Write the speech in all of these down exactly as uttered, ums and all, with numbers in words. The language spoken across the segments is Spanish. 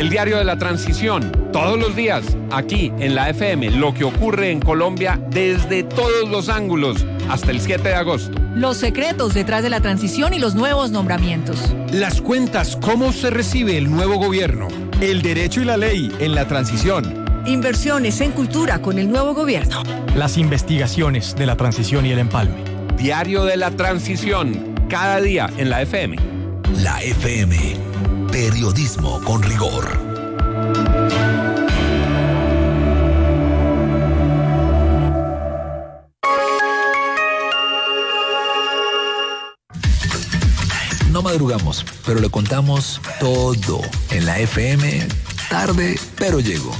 El diario de la transición, todos los días, aquí en la F M, lo que ocurre en Colombia desde todos los ángulos, hasta el siete de agosto. Los secretos detrás de la transición y los nuevos nombramientos. Las cuentas, cómo se recibe el nuevo gobierno. El derecho y la ley en la transición. Inversiones en cultura con el nuevo gobierno. Las investigaciones de la transición y el empalme. Diario de la transición, cada día en la F M. La F M, periodismo con rigor. No madrugamos, pero le contamos todo en la F M, tarde, pero llegó.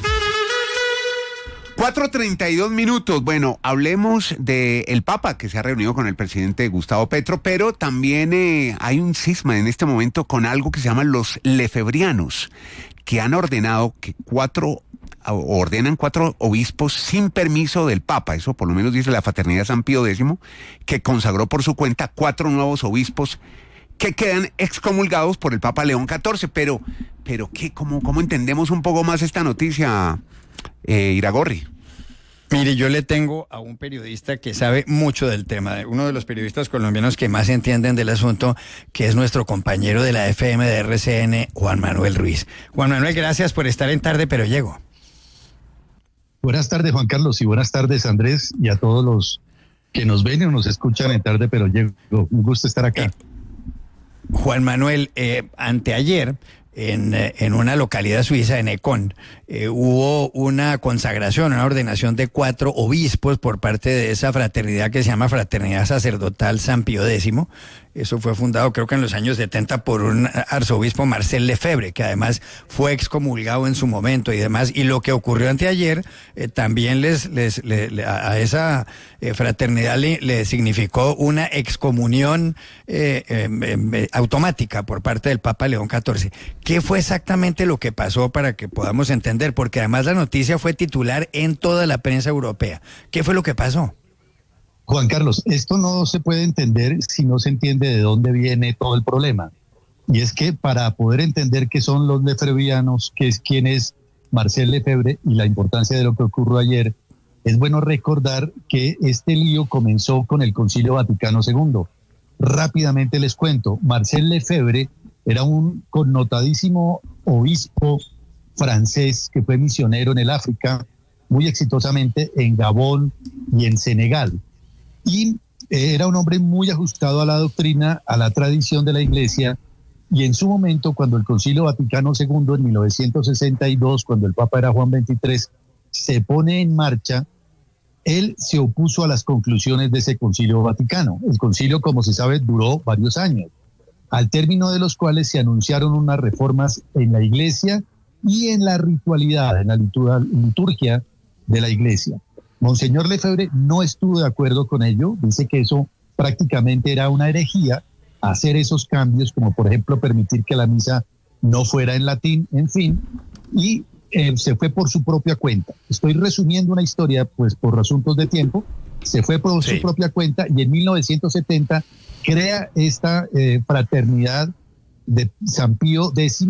cuatro treinta y dos minutos. Bueno, hablemos de el Papa, que se ha reunido con el presidente Gustavo Petro, pero también eh, hay un cisma en este momento con algo que se llaman los lefebrianos, que han ordenado que cuatro, ordenan cuatro obispos sin permiso del Papa. Eso por lo menos dice la Fraternidad San Pío X, que consagró por su cuenta cuatro nuevos obispos que quedan excomulgados por el Papa León catorce. Pero, pero ¿qué? ¿Cómo, cómo entendemos un poco más esta noticia, eh, Iragorri? Mire, yo le tengo a un periodista que sabe mucho del tema, uno de los periodistas colombianos que más entienden del asunto, que es nuestro compañero de la F M de R C N, Juan Manuel Ruiz. Juan Manuel, gracias por estar en Tarde, pero llego. Buenas tardes, Juan Carlos, y buenas tardes, Andrés, y a todos los que nos ven o nos escuchan en Tarde, pero llego. Un gusto estar acá. Eh, Juan Manuel, eh, anteayer, en, en una localidad suiza, en Econ, eh, hubo una consagración, una ordenación de cuatro obispos por parte de esa fraternidad que se llama Fraternidad Sacerdotal San Pío X. Eso fue fundado creo que en los años setenta por un arzobispo, Marcel Lefebvre, que además fue excomulgado en su momento y demás. Y lo que ocurrió anteayer eh, también les, les, le, le, a esa eh, fraternidad le, le significó una excomunión eh, eh, eh, automática por parte del Papa León catorce. ¿Qué fue exactamente lo que pasó para que podamos entender? Porque además la noticia fue titular en toda la prensa europea. ¿Qué fue lo que pasó? Juan Carlos, esto no se puede entender si no se entiende de dónde viene todo el problema. Y es que para poder entender qué son los lefebvrianos, qué es quién es Marcel Lefebvre y la importancia de lo que ocurrió ayer, es bueno recordar que este lío comenzó con el Concilio Vaticano segundo. Rápidamente les cuento, Marcel Lefebvre era un connotadísimo obispo francés que fue misionero en el África, muy exitosamente en Gabón y en Senegal. Y era un hombre muy ajustado a la doctrina, a la tradición de la Iglesia, y en su momento, cuando el Concilio Vaticano segundo, en mil novecientos sesenta y dos, cuando el Papa era Juan veintitrés, se pone en marcha, él se opuso a las conclusiones de ese Concilio Vaticano. El concilio, como se sabe, duró varios años, al término de los cuales se anunciaron unas reformas en la Iglesia y en la ritualidad, en la liturgia de la Iglesia. Monseñor Lefebvre no estuvo de acuerdo con ello, dice que eso prácticamente era una herejía, hacer esos cambios, como por ejemplo permitir que la misa no fuera en latín, en fin, y eh, se fue por su propia cuenta. Estoy resumiendo una historia, pues por asuntos de tiempo, se fue por sí. su propia cuenta y en mil novecientos setenta crea esta eh, fraternidad de San Pío X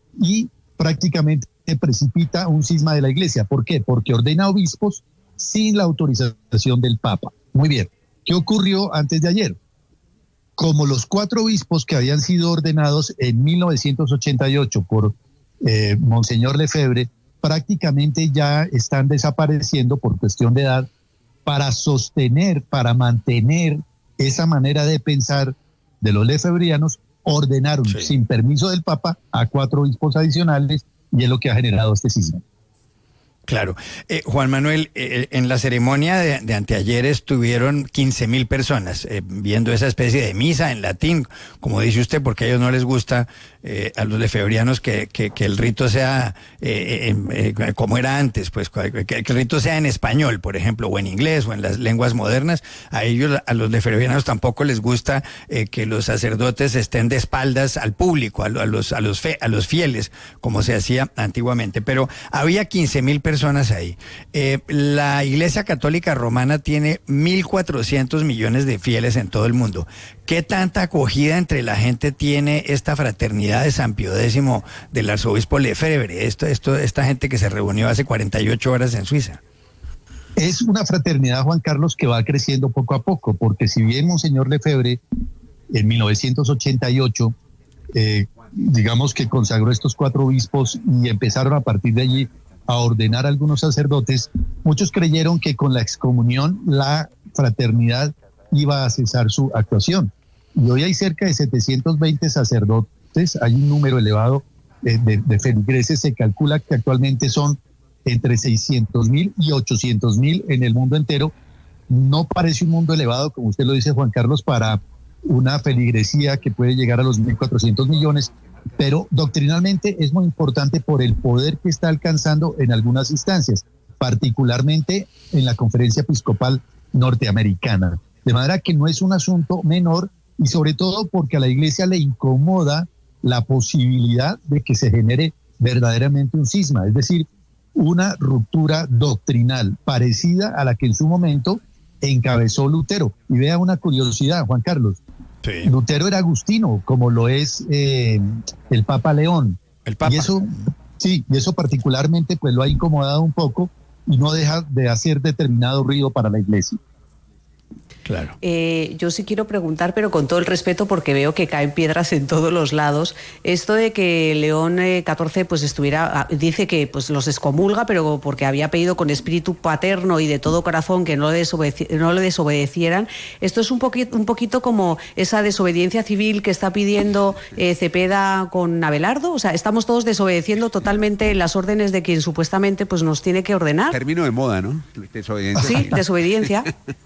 y prácticamente precipita un cisma de la Iglesia. ¿Por qué? Porque ordena obispos sin la autorización del Papa. Muy bien. ¿Qué ocurrió antes de ayer? Como los cuatro obispos que habían sido ordenados en mil novecientos ochenta y ocho por eh, Monseñor Lefebvre prácticamente ya están desapareciendo por cuestión de edad, para sostener, para mantener esa manera de pensar de los lefebvrianos, ordenaron sí. sin permiso del Papa a cuatro obispos adicionales y es lo que ha generado este cisma. Claro. Eh, Juan Manuel, eh, en la ceremonia de, de anteayer estuvieron quince mil personas eh, viendo esa especie de misa en latín, como dice usted, porque a ellos no les gusta eh, a los lefebvrianos que, que, que el rito sea eh, eh, eh, como era antes, pues que, que el rito sea en español, por ejemplo, o en inglés, o en las lenguas modernas. A ellos, a los lefebvrianos tampoco les gusta eh, que los sacerdotes estén de espaldas al público, a, a, los, a, los fe, a los fieles, como se hacía antiguamente. Pero había quince mil personas personas ahí. Eh, la Iglesia Católica Romana tiene mil cuatrocientos millones de fieles en todo el mundo. ¿Qué tanta acogida entre la gente tiene esta fraternidad fraternidad de San Pío X del arzobispo Lefebvre, esto, esto, esta gente que se reunió hace cuarenta y ocho horas en Suiza? Es una fraternidad, Juan Carlos, que va creciendo poco a poco, porque si bien Monseñor Lefebvre en mil novecientos ochenta y ocho, eh, digamos que consagró estos cuatro obispos y empezaron a partir de allí a ordenar a algunos sacerdotes, muchos creyeron que con la excomunión la fraternidad iba a cesar su actuación. Y hoy hay cerca de setecientos veinte sacerdotes, hay un número elevado de, de, de feligreses, se calcula que actualmente son entre seiscientos mil y ochocientos mil en el mundo entero. No parece un mundo elevado, como usted lo dice, Juan Carlos, para una feligresía que puede llegar a los mil cuatrocientos millones, pero doctrinalmente es muy importante por el poder que está alcanzando en algunas instancias, particularmente en la Conferencia Episcopal Norteamericana. De manera que no es un asunto menor, y sobre todo porque a la Iglesia le incomoda la posibilidad de que se genere verdaderamente un cisma, es decir, una ruptura doctrinal parecida a la que en su momento encabezó Lutero. Y vea una curiosidad, Juan Carlos. Sí. Lutero era agustino, como lo es eh, el Papa León. El Papa. Y eso, sí, y eso particularmente pues lo ha incomodado un poco y no deja de hacer determinado ruido para la Iglesia. Claro. Eh, yo sí quiero preguntar, pero con todo el respeto, porque veo que caen piedras en todos los lados. Esto de que León catorce pues estuviera, dice que pues los excomulga, pero porque había pedido con espíritu paterno y de todo corazón que no le, desobedeci- no le desobedecieran. Esto es un poquito, un poquito como esa desobediencia civil que está pidiendo eh, Cepeda con Abelardo. O sea, estamos todos desobedeciendo totalmente las órdenes de quien supuestamente pues nos tiene que ordenar. Término de moda, ¿no? Desobediencia. Sí, desobediencia.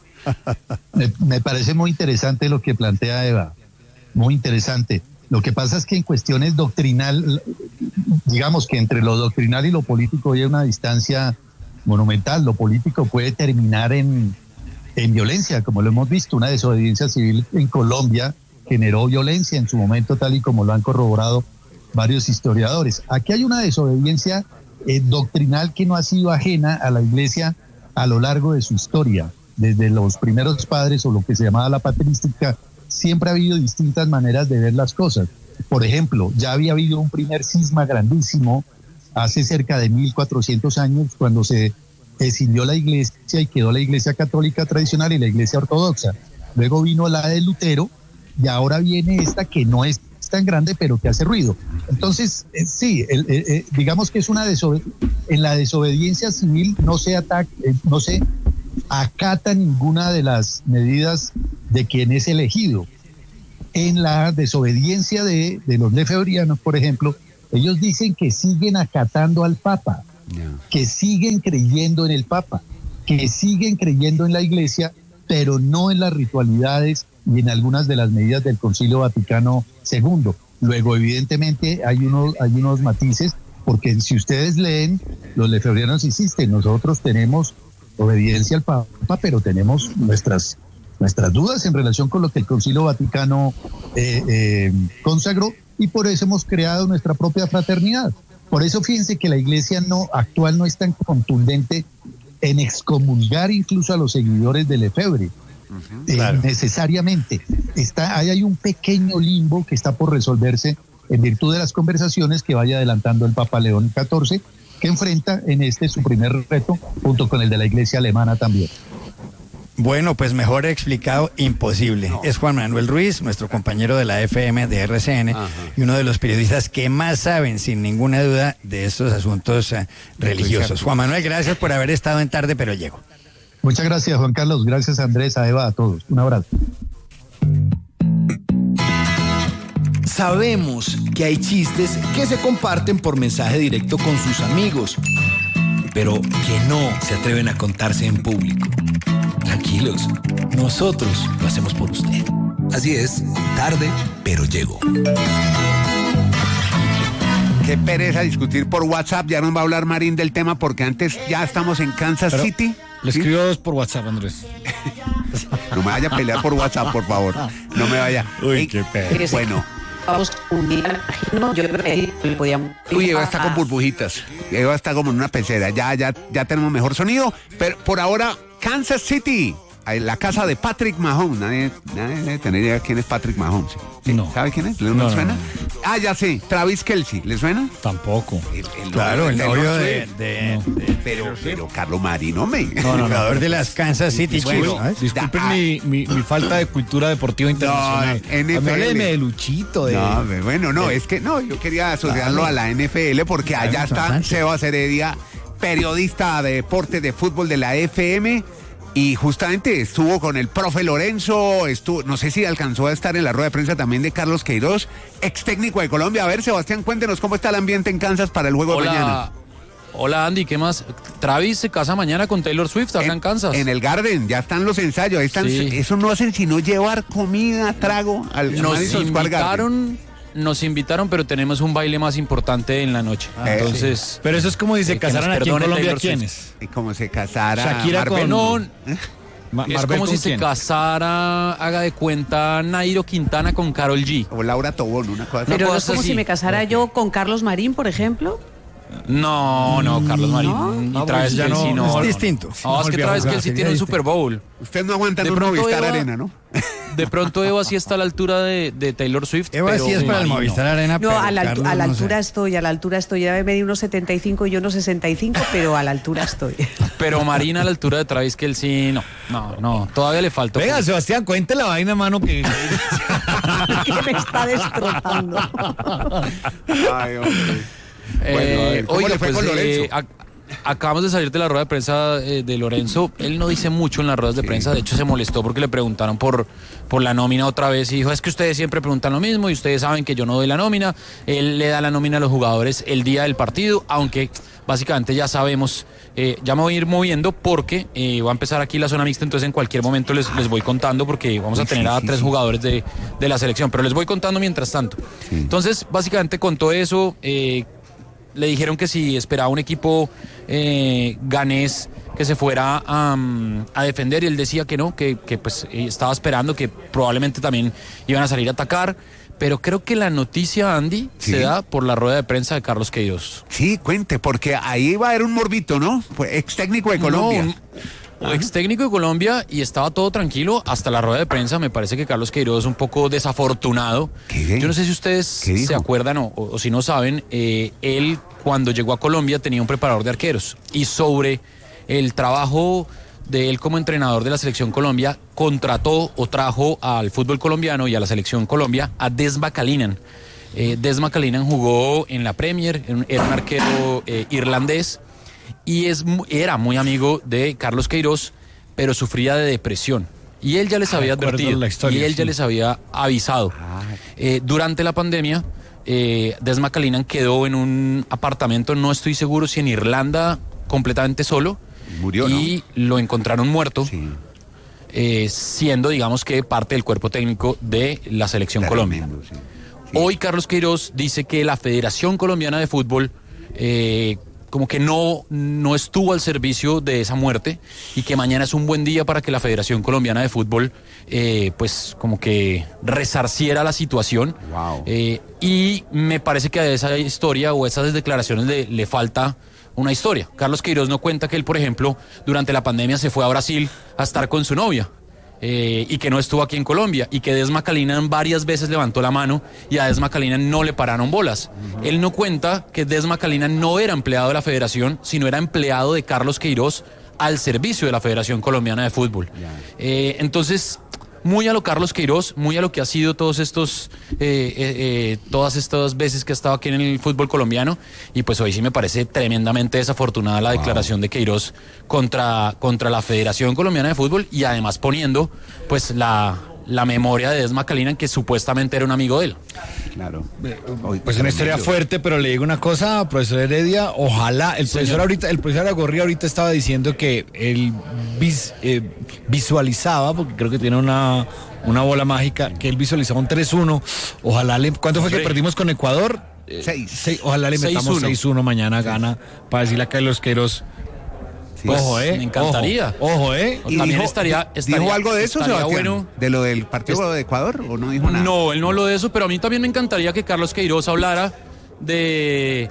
Me, me parece muy interesante lo que plantea Eva, muy interesante. Lo que pasa es que en cuestiones doctrinal, digamos que entre lo doctrinal y lo político hay una distancia monumental. Lo político puede terminar en, en violencia, como lo hemos visto. Una desobediencia civil en Colombia generó violencia en su momento, tal y como lo han corroborado varios historiadores. Aquí hay una desobediencia eh, doctrinal que no ha sido ajena a la Iglesia a lo largo de su historia. Desde los primeros padres o lo que se llamaba la patrística, siempre ha habido distintas maneras de ver las cosas. Por ejemplo, ya había habido un primer cisma grandísimo hace cerca de mil cuatrocientos años, cuando se escindió la Iglesia y quedó la Iglesia católica tradicional y la Iglesia ortodoxa. Luego vino la de Lutero y ahora viene esta que no es tan grande, pero que hace ruido. Entonces, eh, sí, el, eh, eh, digamos que es una desobediencia. En la desobediencia civil no se ataca, eh, no se acata ninguna de las medidas de quien es elegido. En la desobediencia de, de los lefebrianos, por ejemplo, ellos dicen que siguen acatando al Papa, yeah. que siguen creyendo en el Papa, que siguen creyendo en la Iglesia, pero no en las ritualidades y en algunas de las medidas del Concilio Vaticano segundo. Luego, evidentemente, hay unos, hay unos matices, porque si ustedes leen, los lefebrianos insisten, nosotros tenemos obediencia al Papa, pero tenemos nuestras, nuestras dudas en relación con lo que el Concilio Vaticano eh, eh, consagró, y por eso hemos creado nuestra propia fraternidad. Por eso fíjense que la Iglesia no, actual no es tan contundente en excomulgar incluso a los seguidores de Lefebvre. Uh-huh, eh, claro. Necesariamente. Está, hay, hay un pequeño limbo que está por resolverse en virtud de las conversaciones que vaya adelantando el Papa León catorce, que enfrenta en este su primer reto, junto con el de la Iglesia alemana también. Bueno, pues mejor explicado, imposible. No. Es Juan Manuel Ruiz, nuestro compañero de la F M de R C N, ajá, y uno de los periodistas que más saben, sin ninguna duda, de estos asuntos uh, religiosos. Juan Manuel, gracias por haber estado en Tarde, pero llego. Muchas gracias, Juan Carlos. Gracias, Andrés, a Eva, a todos. Un abrazo. Sabemos que hay chistes que se comparten por mensaje directo con sus amigos, pero que no se atreven a contarse en público. Tranquilos, nosotros lo hacemos por usted. Así es, tarde, pero llego. Qué pereza discutir por WhatsApp. Ya nos va a hablar Marín del tema, porque antes ya estamos en Kansas pero City. Le ¿sí? escribo por WhatsApp, Andrés. No me vaya a pelear por WhatsApp, por favor. No me vaya. Uy, Ey, qué pereza. Bueno. Vamos un día, yo creo que podíamos. Uy, Eva está con burbujitas. Eva está como en una pecera. Ya, ya, ya tenemos mejor sonido. Pero por ahora, Kansas City, la casa de Patrick Mahomes. Nadie, nadie debe tener idea quién es Patrick Mahomes. Sí, No. ¿Sabe quién es? ¿Le No, no, suena? no. Ah, ya sé, Travis Kelce, ¿le suena? Tampoco. El, el Claro, el Taylor novio de, Swift. de, No. de- Pero, pero Carlos Marino, me. No, no, no. jugador de las Kansas City Bueno, Chiefs. ¿sabes? Disculpen Ah. mi, mi, mi falta de cultura deportiva internacional. N F L. Hábleme de Luchito. De, No, me- bueno, no, de- es que no, yo quería asociarlo Claro. a la N F L porque Claro, allá está importante. Sebas Heredia, periodista de deporte de fútbol de la F M. Y justamente estuvo con el profe Lorenzo, estuvo, no sé si alcanzó a estar en la rueda de prensa también de Carlos Queiroz, ex técnico de Colombia. A ver, Sebastián, cuéntenos cómo está el ambiente en Kansas para el juego de mañana. Hola, hola Andy, ¿qué más? Travis se casa mañana con Taylor Swift acá en, Kansas. En el Garden, ya están los ensayos, ahí están, Sí. eso no hacen sino llevar comida, trago al Nos Madison Square Garden. invitaron, nos invitaron, pero tenemos un baile más importante en la noche. Ah, Entonces, Pero eso es como si se Eh, que casaran nos aquí en perdone Colombia, Taylor Swift. ¿quiénes? Y como se casara Shakira Marvel. con- no, Ma- es Marvel como si con se quién. casara, haga de cuenta Nairo Quintana con Karol G. O Laura Tobón, una cosa así. Pero no es cosa como así. si me casara yo con Carlos Marín, por ejemplo. No, no, Carlos Marín y No, Travis pues ya Kelce no- no. es distinto. No, es que volvió a Travis jugar, Kelce sería tiene un distinto. Super Bowl. Ustedes no aguantan De un pronto Movistar Eva- Arena, ¿no? De pronto Eva sí está a la altura de, de Taylor Swift. Eva pero sí es para el Marín no. Movistar Arena, No, pero a la, altu- Carlos, a la no sé. altura estoy, a la altura estoy. Ya me medí unos setenta y cinco y yo unos sesenta y cinco, pero a la altura estoy. Pero Marina a la altura de Travis Kelce, no, no, no, todavía le falta. Venga, poco. Sebastián, cuente la vaina, mano, que... que me está destrozando. Ay, hombre. Eh, Bueno, a ver, ¿cómo oiga, le fue pues, con Lorenzo? eh, ac- acabamos de salir de la rueda de prensa eh, de Lorenzo. Él no dice mucho en las ruedas de prensa. De hecho, se molestó porque le preguntaron por, por la nómina otra vez y dijo, es que ustedes siempre preguntan lo mismo y ustedes saben que yo no doy la nómina. Él le da la nómina a los jugadores el día del partido, aunque básicamente ya sabemos, eh, ya me voy a ir moviendo porque eh, va a empezar aquí la zona mixta, entonces en cualquier momento les, les voy contando porque vamos a Sí, tener a sí, tres sí. jugadores de, de la selección, pero les voy contando mientras tanto. Entonces, básicamente contó eso. eh, Le dijeron que si esperaba un equipo eh, ganés que se fuera a, a defender y él decía que no, que, que pues eh, estaba esperando que probablemente también iban a salir a atacar. Pero creo que la noticia, Andy, Sí. se da por la rueda de prensa de Carlos Queiroz. Sí, cuente, porque ahí va a haber un morbito, ¿no? Pues ex técnico de Colombia. No, un ex técnico de Colombia y estaba todo tranquilo hasta la rueda de prensa. Me parece que Carlos Queiroz es un poco desafortunado. ¿Qué? Yo no sé si ustedes ¿Qué dijo? se acuerdan o, o- o si no saben, eh, él cuando llegó a Colombia tenía un preparador de arqueros y sobre el trabajo de él como entrenador de la selección Colombia contrató o trajo al fútbol colombiano y a la selección Colombia a Des Macalinan. Eh, Des Macalinan jugó en la Premier, era un- era un arquero eh, irlandés y es, mu- era muy amigo de Carlos Queiroz, pero sufría de depresión. Y él ya les Ah, había recuerdo advertido, la historia, y él ya sí. les había avisado. Eh, durante la pandemia, eh, Des Macalinan quedó en un apartamento, no estoy seguro si en Irlanda, completamente solo, Murió, ¿no? y lo encontraron muerto, Sí. eh, siendo, digamos que, parte del cuerpo técnico de la selección Colombia. Tremendo, sí. Sí. Hoy Carlos Queiroz dice que la Federación Colombiana de Fútbol eh, como que no, no estuvo al servicio de esa muerte y que mañana es un buen día para que la Federación Colombiana de Fútbol eh, pues como que resarciera la situación. Wow. Eh, y me parece que a esa historia o esas declaraciones le, le falta una historia. Carlos Queiroz no cuenta que él, por ejemplo, durante la pandemia se fue a Brasil a estar con su novia. Eh, y que no estuvo aquí en Colombia y que Des Macalinan varias veces levantó la mano y a Des Macalinan no le pararon bolas. Él no cuenta que Des Macalinan no era empleado de la federación, sino era empleado de Carlos Queiroz al servicio de la Federación Colombiana de Fútbol. Eh, entonces, muy a lo Carlos Queiroz, muy a lo que ha sido todos estos, eh, eh, eh, todas estas veces que ha estado aquí en el fútbol colombiano, y pues hoy sí me parece tremendamente desafortunada la declaración de Queiroz contra, contra la Federación Colombiana de Fútbol y además poniendo pues la, la memoria de Des Macalinan, que supuestamente era un amigo de él. Claro. Pues una historia fuerte, pero le digo una cosa, profesor Heredia, ojalá, el profesor ahorita, el profesor Agorría ahorita estaba diciendo que él vis- eh, visualizaba, porque creo que tiene una, una bola mágica, que él visualizaba un tres uno, ojalá le, ¿cuánto fue que Hombre. perdimos con Ecuador? Eh, Seis. seis, ojalá le metamos seis uno. seis uno mañana, gana, para decirle a Carlos Queiroz. Pues, ojo, eh. me encantaría. Ojo, ojo, eh. ¿Y También dijo, estaría- di- estaría- ¿Dijo algo de eso, estaría Sebastián? bueno. ¿De lo del partido de Ecuador o no dijo nada? No, él no habló de eso, pero a mí también me encantaría que Carlos Queiroz hablara de,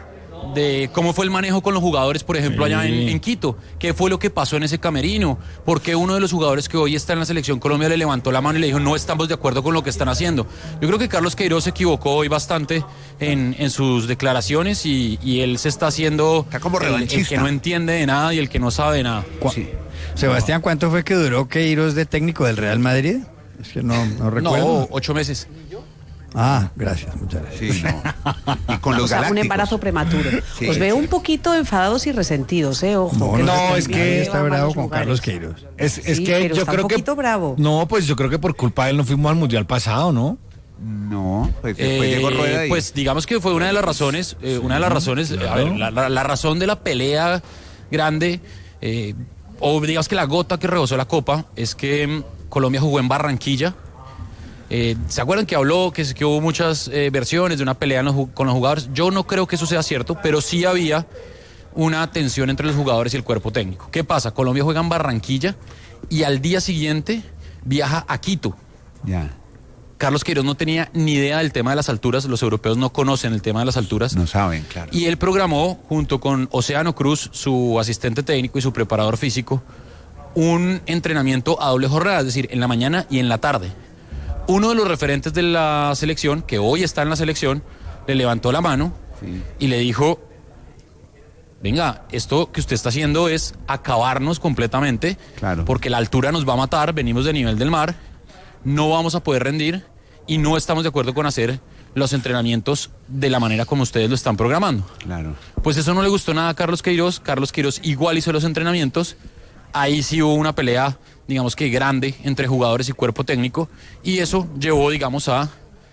de cómo fue el manejo con los jugadores, por ejemplo, allá en, en Quito. ¿Qué fue lo que pasó en ese camerino? ¿Por qué uno de los jugadores que hoy está en la Selección Colombia le levantó la mano y le dijo no estamos de acuerdo con lo que están haciendo? Yo creo que Carlos Queiroz se equivocó hoy bastante en, en sus declaraciones y, y él se está haciendo está como el, el que no entiende de nada y el que no sabe de nada. Sí. Sebastián, ¿cuánto fue que duró Queiroz de técnico del Real Madrid? Es que no, no recuerdo. No, ocho meses. Ah, gracias, muchas gracias. Sí, no. Y con los o sea, galácticos. un embarazo prematuro. Sí, Os veo sí. un poquito enfadados y resentidos, ¿eh? Ojo. No, que no, no es que está bravo con lugares. Carlos Queiroz. Es, es Sí, que pero yo está creo un que poquito bravo. no, pues yo creo que por culpa de él no fuimos al mundial pasado, ¿no? No, pues después Eh, llegó Rueda y... Pues digamos que fue una de las razones, eh, una de las razones, eh, a ver, la, la- la razón de la pelea grande, eh, o digamos que la gota que rebosó la copa, es que mm, Colombia jugó en Barranquilla. Eh, ¿Se acuerdan que habló que, que hubo muchas eh, versiones de una pelea en los ju- con los jugadores? Yo no creo que eso sea cierto, pero sí había una tensión entre los jugadores y el cuerpo técnico. ¿Qué pasa? Colombia juega en Barranquilla y al día siguiente viaja a Quito. Ya, Carlos Queiroz no tenía ni idea del tema de las alturas, los europeos no conocen el tema de las alturas. no saben, claro. Y él programó, junto con Océano Cruz, su asistente técnico y su preparador físico, un entrenamiento a doble jornada, es decir, en la mañana y en la tarde. Uno de los referentes de la selección, que hoy está en la selección, le levantó la mano Sí. y le dijo, venga, esto que usted está haciendo es acabarnos completamente, Claro. porque la altura nos va a matar, venimos de nivel del mar, no vamos a poder rendir y no estamos de acuerdo con hacer los entrenamientos de la manera como ustedes lo están programando. Claro. Pues eso no le gustó nada a Carlos Queiroz. Carlos Queiroz igual hizo los entrenamientos. Ahí sí hubo una pelea, digamos que grande, entre jugadores y cuerpo técnico. Y eso llevó, digamos, a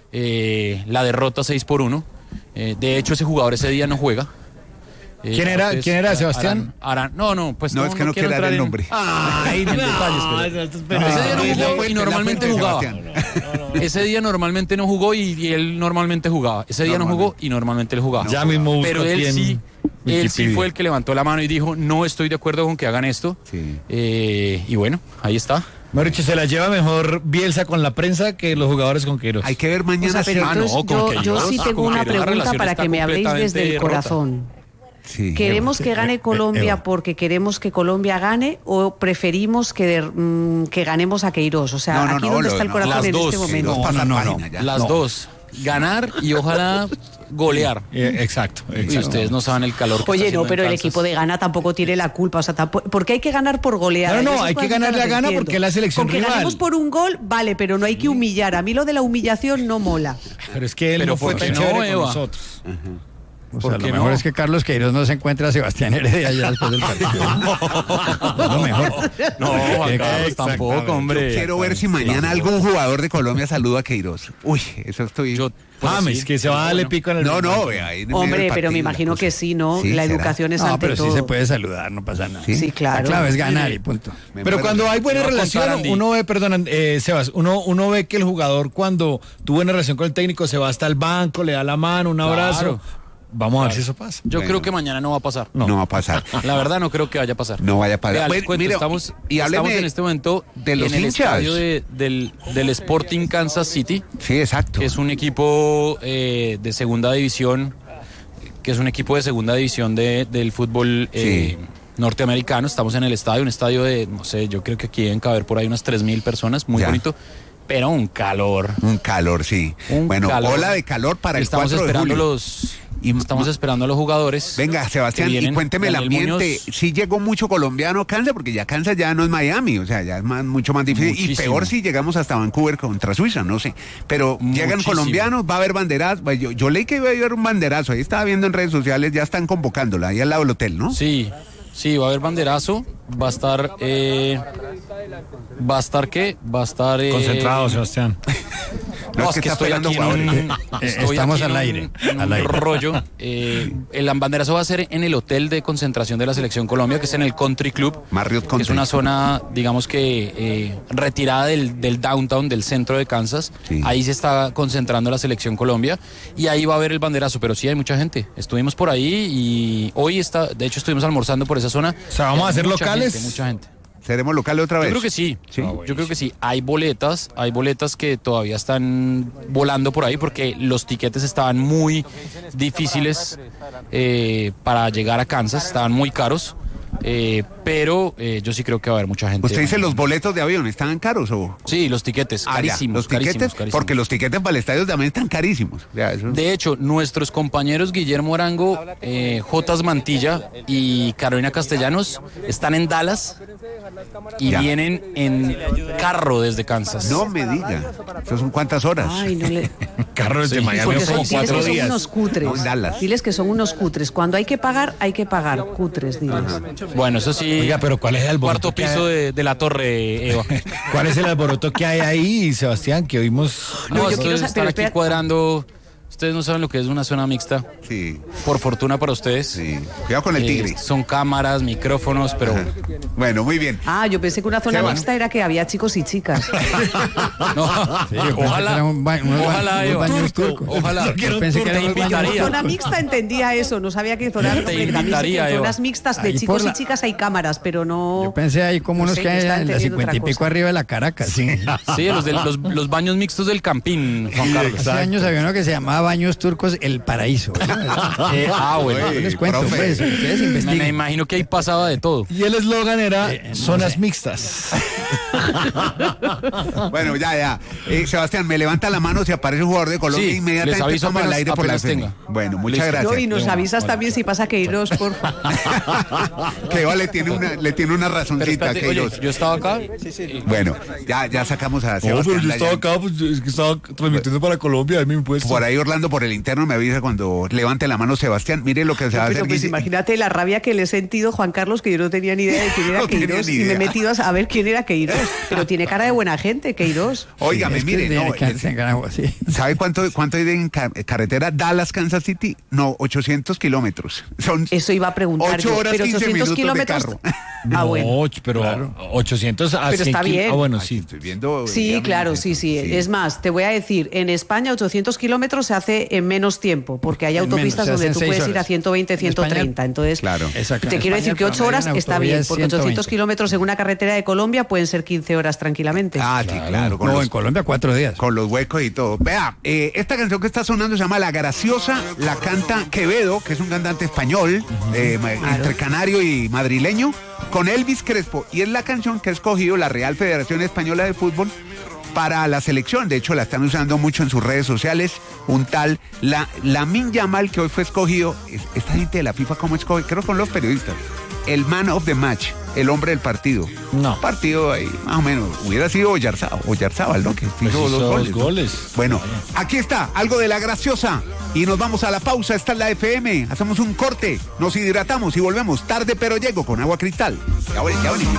eh, la derrota seis por uno. Eh, de hecho, ese jugador ese día no juega. Eh, ¿Quién era- ustedes quién era, harán- Sebastián? harán- no, no, pues No, no, es que no quiere dar entrar el en- nombre. Ay, en detalles, pero- Ese día no es la jugó fuente, y la normalmente fuente, jugaba. Sebastián. Ese día normalmente no jugó y, y él normalmente jugaba. Ese día no jugó y normalmente él jugaba. Ya mismo busco Pero él aquí en sí, él sí Wikipedia. fue el que levantó la mano y dijo, no estoy de acuerdo con que hagan esto. Sí. Eh, y bueno, ahí está. Mejor dicho, se la lleva mejor Bielsa con la prensa que los jugadores con Queiroz. Hay que ver O mañana. sea, pero Ah, entonces no, con yo, Queiroz, yo sí con tengo una Queiroz la pregunta relación para está que me habléis completamente desde el rota. corazón. Sí. ¿Queremos que gane Colombia Eva. porque queremos que Colombia gane o preferimos que, de- mm, que ganemos a Queiroz? O sea, No, no, aquí no, donde lo- está el no, corazón las en dos, este momento. Queiroz pasa No, no, página no. ya. Las No. dos. Ganar y ojalá golear. Eh, exacto, Y exacto. ustedes no saben el calor que Oye, está no, haciendo pero en el Kansas. equipo de Ghana tampoco tiene la culpa. O sea, tampoco, porque hay que ganar por golear. No, no, no, hay que ganarle a Ghana porque es la selección Con que rival. ganemos por un gol, vale, pero no hay que humillar. A mí lo de la humillación no mola. Pero es que él Pero no fue ¿por tan qué no, chévere con Eva? nosotros. O ¿Por sea, lo qué mejor no? es que Carlos Queiroz no se encuentra a Sebastián Heredia ya después del partido. Es lo mejor. No, Juan Eh, Carlos, tampoco, hombre. Quiero ver si mañana algún jugador de Colombia saluda a Queiroz. Uy, eso estoy... Yo, pues, James, sí. que se va a darle pico en el... No, no, vea, ahí en el medio Hombre, del pero me partido, imagino la que cosa. sí, ¿no? Sí, la ¿será? educación es No, ante pero todo. sí se puede saludar, no pasa nada. Sí. Sí, claro. La clave es ganar y punto. Me Pero muero. cuando hay buena Te voy a relación, contar, Andy. uno ve, perdón, eh, Sebas, uno, uno ve que el jugador cuando tuvo buena relación con el técnico se va hasta el banco, le da la mano, un Claro. abrazo. Vamos a ver si eso pasa. Yo Bueno. creo que mañana no va a pasar. No. va a pasar. La verdad no creo que vaya a pasar. No vaya a pasar. Vea, les Bueno, cuento, mire, estamos, y hábleme estamos en este momento de los en el hinchas. estadio de- del, del Sporting Kansas City, Sí, exacto. que es un equipo eh, de segunda división, que es un equipo de segunda división de, del fútbol eh, Sí. norteamericano. Estamos en el estadio, un estadio de, no sé, yo creo que aquí deben caber por ahí unas tres mil personas, muy Ya. bonito, pero un calor. Un calor, sí. Un bueno, calor. ola de calor para el Estamos cuatro de esperando julio. los Y- estamos esperando a los jugadores. Venga, Sebastián, que y vienen. cuénteme el Daniel ambiente. Muñoz. Sí llegó mucho colombiano a Kansas, porque ya Kansas ya no es Miami, o sea, ya es más, mucho más difícil. Y Muchísimo. peor si llegamos hasta Vancouver contra Suiza, no sé. Pero llegan Muchísimo. colombianos, va a haber banderazos. Pues Yo, yo leí que iba a haber un banderazo, ahí estaba viendo en redes sociales, ya están convocándola, ahí al lado del hotel, ¿no? Sí, sí, va a haber banderazo, va a estar, eh, va a estar qué, va a estar eh, Concentrado, Sebastián. No, No, es que es que está estoy esperando aquí en un, jugadores. estoy Estamos aquí en al un- aire, en un al aire. rollo. Eh, el banderazo va a ser en el hotel de concentración de la Selección Colombia, que es en el Country Club, Marriott que Country. es una zona, digamos que eh, retirada del, del downtown, del centro de Kansas. Sí. Ahí se está concentrando la Selección Colombia y ahí va a haber el banderazo, pero sí hay mucha gente. Estuvimos por ahí y hoy está, de hecho estuvimos almorzando por esa zona. O sea, ¿vamos Y hay a hacer mucha locales? gente, mucha gente. ¿Seremos locales otra vez? Yo creo que sí. ¿Sí? Ah, Yo creo que sí. Hay boletas, hay boletas que todavía están volando por ahí porque los tiquetes estaban muy difíciles eh, para llegar a Kansas, estaban muy caros. Eh, pero eh, yo sí creo que va a haber mucha gente. ¿Usted dice los boletos de avión están caros o...? Sí, los tiquetes, Ah, ya, carísimos, los tiquetes, carísimos, carísimos. porque los tiquetes para el estadio también están carísimos. Ya, eso- De hecho, nuestros compañeros Guillermo Arango, eh, Jotas Mantilla y Carolina Castellanos están en Dallas y Ya. vienen en carro desde Kansas. No me diga. ¿Eso son cuántas horas? Ay, no le... Carro desde Sí, Miami Porque como son, diles cuatro que son días. unos cutres. No, en Dallas. Diles que son unos cutres. Cuando hay que pagar, hay que pagar. Cutres, diles. Bueno, eso sí. Oiga, pero ¿cuál es el alboroto Cuarto que piso hay? de, de la torre, Eva. ¿Cuál es el alboroto que hay ahí, Sebastián, que oímos? No, yo esto quiero es sa- estar pero aquí espera- cuadrando. Ustedes no saben lo que es una zona mixta. Sí, Por fortuna para ustedes. sí. Cuidado con el Eh, tigre. son cámaras, micrófonos, pero Bueno, muy bien. Ah, yo pensé que una zona Seba. mixta era que había chicos y chicas. no. Sí, yo pensé que Ojalá, era un ba- unos ba- ojalá, unos Eva. baños turcos. Ojalá. Yo pensé que Te eran unos baños invitaría. Zona mixta entendía eso, no sabía que zona Te hombre, también sé que invitaría, en Eva. zonas mixtas de Ahí chicos por la- y chicas hay cámaras, pero no. Yo pensé ahí como No unos sé, que yo hay estaba en la entendiendo cincuenta y otra pico cosa. arriba de la Caracas. Sí. Sí, los, de, los, los baños mixtos del Campín, Juan Carlos. Hace años había uno que se llamaba Baños Turcos El Paraíso. ¿verdad? Eh, ah, bueno. Oye, Yo les cuento, profe. pues, ustedes Me, me investiguen. imagino que ahí pasaba de todo. Y el eslogan era Eh, no zonas sé. mixtas. Bueno, ya, ya. Eh, Sebastián, me levanta la mano si aparece un jugador de Colombia Sí, inmediatamente les aviso estamos al apenas- aire por la apenas F M. tenga. Bueno, muchas Listo. gracias. No, y nos Bueno, avisas bueno. también si pasa Queiroz, por favor. Que Eva le tiene una, le tiene una Pero razoncita. espérate, que oye, ellos- yo estaba acá. Bueno, ya, ya sacamos a No, Sebastián. pero yo Dayan. estaba acá, pues es que estaba transmitiendo para Colombia, a mí me puesto. Por ahí Orlando por el interno me avisa cuando levante la mano Sebastián. Mire lo que se va a hacer. Pero pues Guille. imagínate la rabia que le he sentido, Juan Carlos, que yo no tenía ni idea de quién era No tenía Queiroz. ni Y me he idea. metido a saber quién era Queiroz. Pero tiene cara de buena gente, Queiroz. Óigame, Es que mire, tiene no, que es- tengan agua, sí. ¿sabe cuánto, cuánto hay en ca- carretera Dallas-Kansas City? No, ochocientos kilómetros. Son Eso iba a preguntar ocho yo. horas, Pero quince ochocientos minutos de kilómetros. carro. Ah, bueno. No, pero ochocientos a Pero cien está kil- bien. Ah, bueno, Ay, sí. Estoy viendo. Sí, digamos, claro, sí, sí, Es más, te voy a decir, en España ochocientos kilómetros se hace en menos tiempo, porque hay En menos, autopistas se donde hacen tú seis puedes ir horas. a ciento veinte, En ciento treinta. España- Entonces, Claro. Exacto. te En quiero España decir que el ocho horas promedio en está autovía bien, es porque ciento ochocientos veinte. kilómetros en una carretera de Colombia pueden ser quince horas tranquilamente. Ah, sí, claro. Con No, los, en Colombia cuatro días. con los huecos y todo. Vea, eh, esta canción que está sonando se llama La Graciosa, la canta Quevedo, que es un cantante español, eh, ma- entre canario y madrileño, con Elvis Crespo. Y es la canción que ha escogido la Real Federación Española de Fútbol para la selección. De hecho, la están usando mucho en sus redes sociales. Un tal la, Lamine Yamal, que hoy fue escogido. Es- Esta gente de la FIFA, ¿cómo escoge? Creo que con los periodistas. El man of the match, el hombre del partido. No. Un partido ahí, más o menos. Hubiera sido Oyarzábal, Oyarzábal, ¿no? Que Pues hizo hizo dos dos goles. ¿no? goles. Bueno, aquí está, algo de La Graciosa. Y nos vamos a la pausa. Está en la F M. Hacemos un corte, nos hidratamos y volvemos tarde, pero llego con agua cristal. Ya, ven- ya venimos.